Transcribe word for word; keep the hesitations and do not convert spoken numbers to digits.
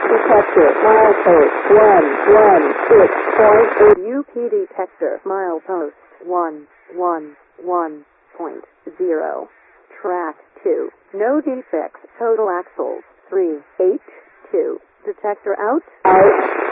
detector, milepost one one six point eight. U P detector, milepost one one one point zero. Track two. No defects. Total axles three eight two. Detector out. Out.